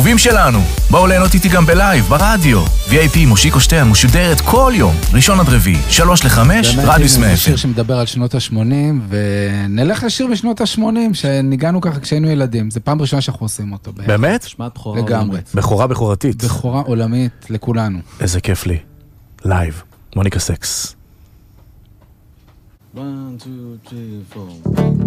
האהובים שלנו. בואו ליהנות איתי גם בלייב, ברדיו. VIP מושיקו שטרן משודרת כל יום, ראשון עד רביעי, 3-5, רדיוס מאפר. שיר שמדבר על שנות ה-80, ונלך לשיר בשנות ה-80, שניגענו ככה כשהיינו ילדים. זה פעם ראשונה שאנחנו עושים אותו. באמת? לגמרי. בכורה בכורה עולמית לכולנו. איזה כיף לי. לייב, מוניקה סקס. 1, 2, 3, 4